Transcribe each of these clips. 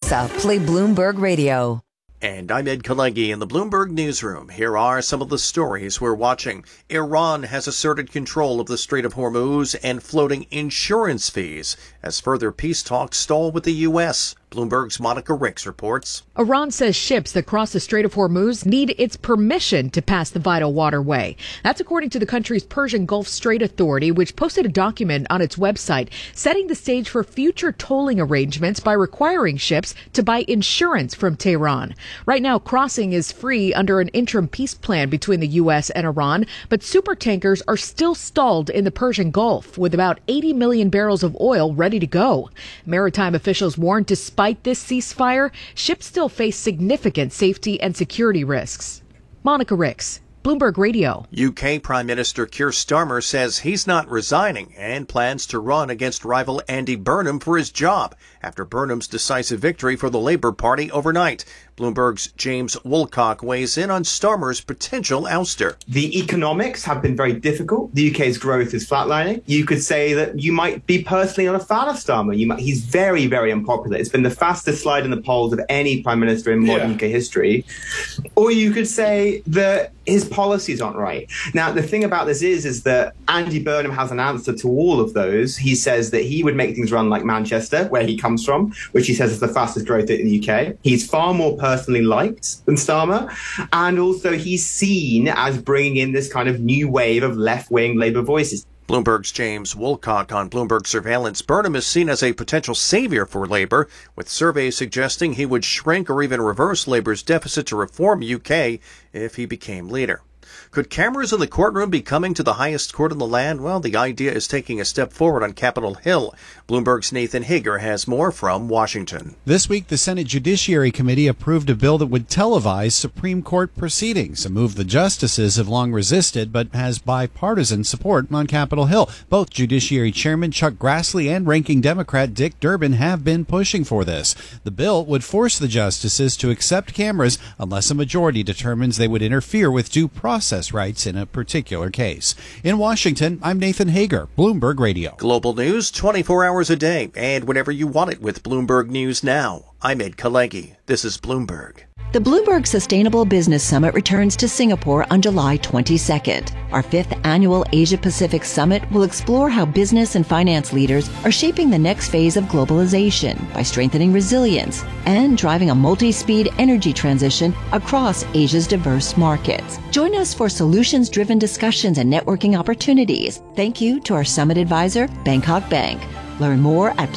Alexa, play Bloomberg Radio. And I'm Ed Kalegi in the Bloomberg Newsroom. Here are some of the stories we're watching. Iran has asserted control of the Strait of Hormuz and floating insurance fees as further peace talks stall with the U.S. Bloomberg's Monica Ricks reports. Iran says ships that cross the Strait of Hormuz need its permission to pass the vital waterway. That's according to the country's Persian Gulf Strait Authority, which posted a document on its website setting the stage for future tolling arrangements by requiring ships to buy insurance from Tehran. Right now, crossing is free under an interim peace plan between the U.S. and Iran, but supertankers are still stalled in the Persian Gulf with about 80 million barrels of oil ready to go. Maritime officials warned despite this ceasefire, ships still face significant safety and security risks. Monica Ricks, Bloomberg Radio. UK Prime Minister Keir Starmer says he's not resigning and plans to run against rival Andy Burnham for his job after Burnham's decisive victory for the Labour Party overnight. Bloomberg's James Woolcock weighs in on Starmer's potential ouster. The economics have been very difficult. The UK's growth is flatlining. You could say that you might be personally on a fan of Starmer. He's very, very unpopular. It's been the fastest slide in the polls of any Prime Minister in modern UK history. Or you could say that his policies aren't right. Now, the thing about this is that Andy Burnham has an answer to all of those. He says that he would make things run like Manchester, where he comes from, which he says is the fastest growth rate in the UK. He's far more personally liked than Starmer. And also he's seen as bringing in this kind of new wave of left-wing Labour voices. Bloomberg's James Woolcock on Bloomberg Surveillance. Burnham is seen as a potential savior for Labour, with surveys suggesting he would shrink or even reverse Labour's deficit to reform UK if he became leader. Could cameras in the courtroom be coming to the highest court in the land? Well, the idea is taking a step forward on Capitol Hill. Bloomberg's Nathan Hager has more from Washington. This week, the Senate Judiciary Committee approved a bill that would televise Supreme Court proceedings, a move the justices have long resisted but has bipartisan support on Capitol Hill. Both Judiciary Chairman Chuck Grassley and Ranking Democrat Dick Durbin have been pushing for this. The bill would force the justices to accept cameras unless a majority determines they would interfere with due process rights in a particular case. In Washington, I'm Nathan Hager, Bloomberg Radio. Global news 24 hours a day and whenever you want it with Bloomberg News Now. I'm Ed Kalegi. This is Bloomberg. The Bloomberg Sustainable Business Summit returns to Singapore on July 22nd. Our 5th annual Asia-Pacific Summit will explore how business and finance leaders are shaping the next phase of globalization by strengthening resilience and driving a multi-speed energy transition across Asia's diverse markets. Join us for solutions-driven discussions and networking opportunities. Thank you to our summit advisor, Bangkok Bank. Learn more at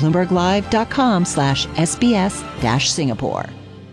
bloomberglive.com/SBS-Singapore.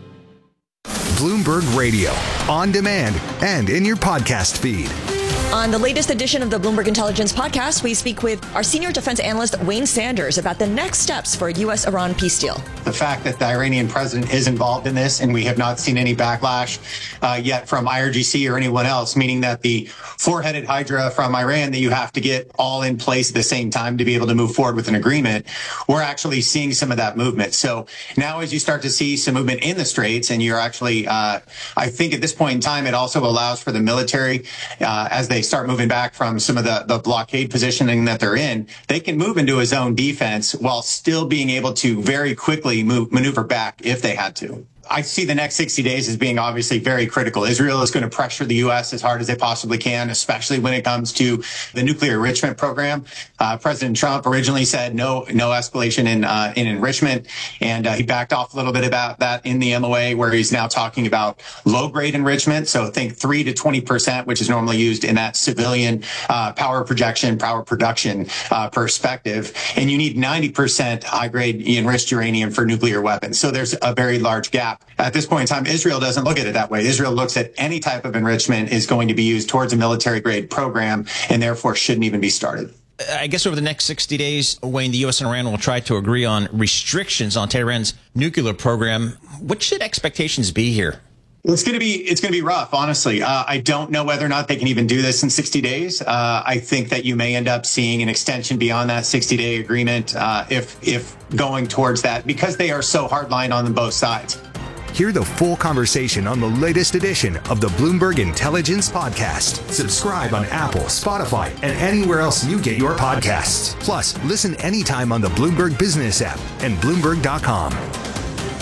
Bloomberg Radio, on demand and in your podcast feed. On the latest edition of the Bloomberg Intelligence Podcast, we speak with our senior defense analyst, Wayne Sanders, about the next steps for a U.S.-Iran peace deal. The fact that the Iranian president is involved in this, and we have not seen any backlash yet from IRGC or anyone else, meaning that the four-headed hydra from Iran that you have to get all in place at the same time to be able to move forward with an agreement, we're actually seeing some of that movement. So now as you start to see some movement in the Straits, and you're actually, I think at this point in time, it also allows for the military, as they start moving back from some of the blockade positioning that they're in, they can move into a zone defense while still being able to very quickly maneuver back if they had to. I see the next 60 days as being obviously very critical. Israel is going to pressure the U.S. as hard as they possibly can, especially when it comes to the nuclear enrichment program. President Trump originally said no escalation in enrichment, and he backed off a little bit about that in the MOA, where he's now talking about low-grade enrichment. So think 3 to 20%, which is normally used in that civilian power production perspective. And you need 90% high-grade enriched uranium for nuclear weapons. So there's a very large gap. At this point in time, Israel doesn't look at it that way. Israel looks at any type of enrichment is going to be used towards a military-grade program and therefore shouldn't even be started. I guess over the next 60 days, Wayne, the U.S. and Iran will try to agree on restrictions on Tehran's nuclear program. What should expectations be here? Well, it's going to be rough, honestly. I don't know whether or not they can even do this in 60 days. I think that you may end up seeing an extension beyond that 60-day agreement if going towards that, because they are so hardline on both sides. Hear the full conversation on the latest edition of the Bloomberg Intelligence Podcast. Subscribe on Apple, Spotify, and anywhere else you get your podcasts. Plus, listen anytime on the Bloomberg Business app and Bloomberg.com.